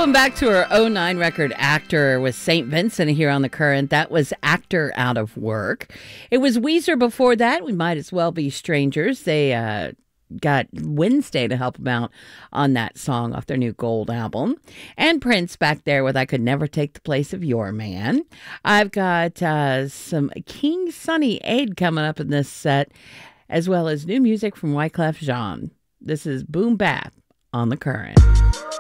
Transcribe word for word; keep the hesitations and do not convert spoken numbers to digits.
Going back to her oh nine record, Actor, with Saint Vincent here on The Current. That was Actor Out of Work. It was Weezer before that. We Might As Well Be Strangers. They uh, got Wednesday to help them out on that song off their new Gold album. And Prince back there with I Could Never Take the Place of Your Man. I've got uh, some King Sunny Ade coming up in this set, as well as new music from Wyclef Jean. This is Boom Bap on The Current.